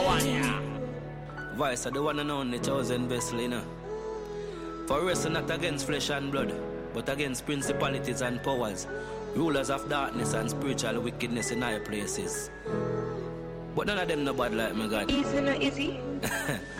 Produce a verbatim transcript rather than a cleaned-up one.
one, yeah. Voice of the one and only chosen vessel, you know. For wrestle not against flesh and blood, but against principalities and powers, rulers of darkness and spiritual wickedness in high places. But none of them no bad like me, God. Easy, no easy.